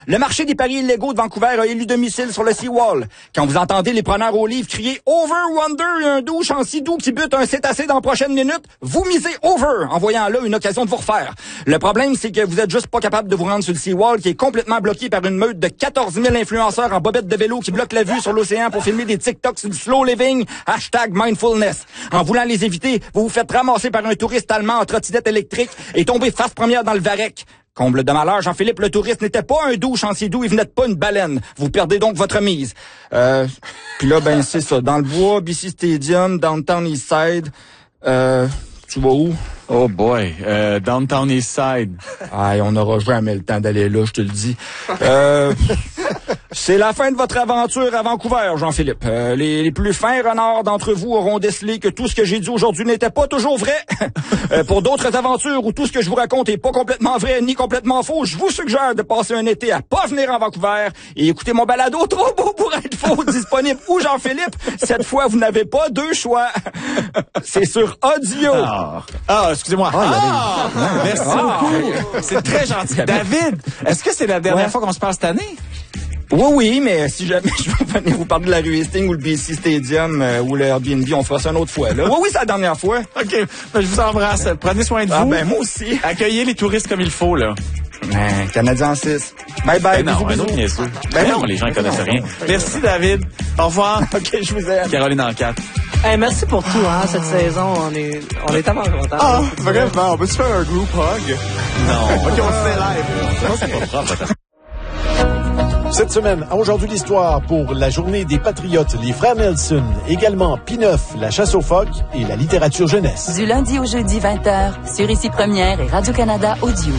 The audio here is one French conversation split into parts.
Le marché des paris illégaux de Vancouver a élu domicile sur le Seawall. Quand vous entendez les preneurs au livre crier « Over, Wonder » et un douche en sidou qui bute un cétacé dans la prochaine minute, vous misez « Over » en voyant là une occasion de vous refaire. Le problème, c'est que vous êtes juste pas capable de vous rendre sur le Seawall qui est complètement bloqué par une meute de 14 000 influenceurs en bobettes de vélo qui bloquent la vue sur l'océan pour filmer des TikToks sur du slow living, #mindfulness. En voulant les éviter, vous vous faites ramasser par un touriste allemand en trottinette électrique et tomber face première dans le varech. Comble de malheur, Jean-Philippe, le touriste n'était pas un douche en sidou et vous n'êtes pas une baleine. Vous perdez donc votre mise. Puis là, ben c'est ça. Dans le bois, BC Stadium, Downtown Eastside. Tu vas où? Oh boy, Downtown Eastside. Aïe, on n'aura jamais le temps d'aller là, je te le dis. C'est la fin de votre aventure à Vancouver, Jean-Philippe. Les plus fins renards d'entre vous auront décelé que tout ce que j'ai dit aujourd'hui n'était pas toujours vrai. Pour d'autres aventures où tout ce que je vous raconte est pas complètement vrai ni complètement faux, je vous suggère de passer un été à pas venir en Vancouver et écouter mon balado Trop beau pour être faux disponible où Jean-Philippe. Cette fois, vous n'avez pas deux choix. C'est sur audio. Excusez-moi. Merci beaucoup. C'est très gentil. David, est-ce que c'est la dernière fois qu'on se parle cette année? Oui, mais si jamais je veux venir vous parler de la rue Hastings ou le BC Stadium ou le Airbnb, on fera ça une autre fois. Là. Oui, c'est la dernière fois. OK, ben, je vous embrasse. Prenez soin de vous. Ben moi aussi. Accueillez les touristes comme il faut, là. Canadien 6. Bye. Ben non, un autre, bien sûr. Ben non, les gens ne connaissent rien. Merci, David. Au revoir. OK, je vous aime. Caroline en 4. Hey, merci pour tout, cette saison. On est tellement contents. Ah, vraiment. On peut se faire un group hug? Non. OK, on le fait live. C'est pas propre. Cette semaine, à Aujourd'hui l'Histoire, pour la journée des Patriotes, les frères Nelson, également P9, la chasse aux phoques et la littérature jeunesse. Du lundi au jeudi 20h, sur Ici Première et Radio-Canada Audio.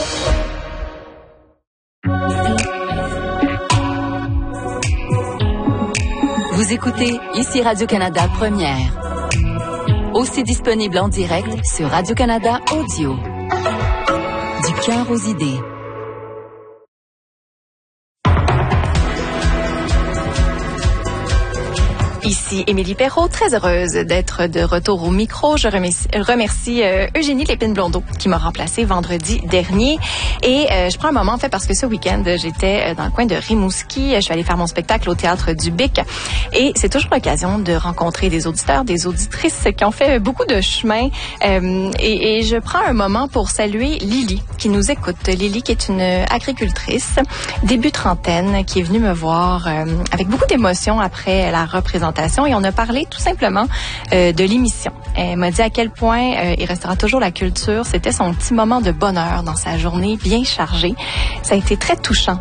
Vous écoutez Ici Radio-Canada Première. Aussi disponible en direct sur Radio-Canada Audio. Du cœur aux idées. Ici Émilie Perrault, très heureuse d'être de retour au micro. Je remercie Eugénie Lépine-Blondeau qui m'a remplacée vendredi dernier. Et je prends un moment, en fait, parce que ce week-end, j'étais dans le coin de Rimouski. Je suis allée faire mon spectacle au Théâtre du Bic. Et c'est toujours l'occasion de rencontrer des auditeurs, des auditrices qui ont fait beaucoup de chemin. Et je prends un moment pour saluer Lily qui nous écoute. Lily qui est une agricultrice, début trentaine, qui est venue me voir avec beaucoup d'émotion après la représentation. Et on a parlé tout simplement de l'émission. Elle m'a dit à quel point il restera toujours la culture. C'était son petit moment de bonheur dans sa journée bien chargée. Ça a été très touchant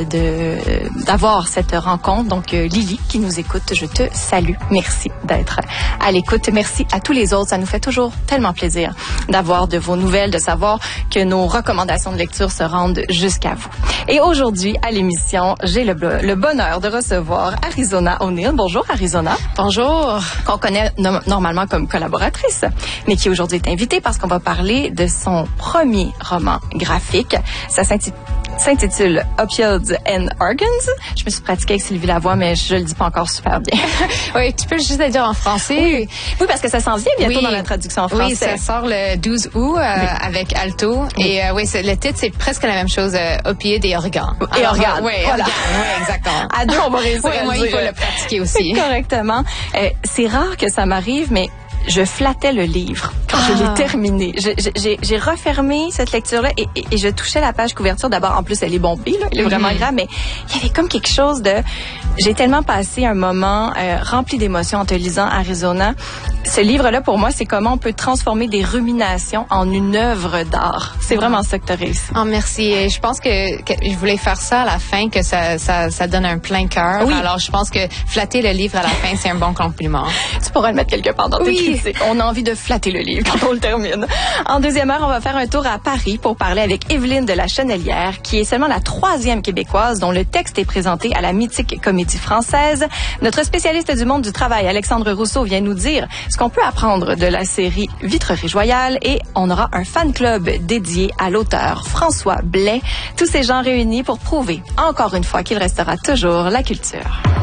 d'avoir cette rencontre. Donc, Lily qui nous écoute, je te salue. Merci d'être à l'écoute. Merci à tous les autres. Ça nous fait toujours tellement plaisir d'avoir de vos nouvelles, de savoir que nos recommandations de lecture se rendent jusqu'à vous. Et aujourd'hui, à l'émission, j'ai le bonheur de recevoir Arizona O'Neill. Bonjour, Arizona. Bonjour. Qu'on connaît normalement comme collaboratrice, mais qui aujourd'hui est invitée parce qu'on va parler de son premier roman graphique. Ça s'intitule Opioids and Organs. Je me suis pratiquée avec Sylvie Lavoie, mais je le dis pas encore super bien. Oui, tu peux juste le dire en français. Oui, parce que ça s'en vient bientôt dans la traduction en français. Oui, ça sort le 12 août avec Alto. Et le titre, c'est presque la même chose, Opioïdes et organes. Et organes. Oui, voilà. Oui, exactement. À deux, on va réussir à moi, le dire. il faut le pratiquer aussi. Correctement. C'est rare que ça m'arrive, mais je flattais le livre quand je l'ai terminé. J'ai refermé cette lecture-là et je touchais la page couverture. D'abord, en plus, elle est bombée, là. Elle est vraiment grave, mais il y avait comme quelque chose de... J'ai tellement passé un moment rempli d'émotions en te lisant Arizona. Ce livre-là, pour moi, c'est comment on peut transformer des ruminations en une œuvre d'art. C'est vraiment ça que tu as réussi. Oh, merci. Et je pense que je voulais faire ça à la fin, que ça donne un plein cœur. Oui. Alors, je pense que flatter le livre à la fin, c'est un bon compliment. Tu pourras le mettre quelque part dans tes critiques. On a envie de flatter le livre quand on le termine. En deuxième heure, on va faire un tour à Paris pour parler avec Evelyne de la Chenelière, qui est seulement la 3e Québécoise dont le texte est présenté à la mythique Comédie Française. Notre spécialiste du monde du travail, Alexandre Rousseau, vient nous dire ce qu'on peut apprendre de la série Vitrerie Joyale et on aura un fan club dédié à l'auteur François Blais. Tous ces gens réunis pour prouver encore une fois qu'il restera toujours la culture.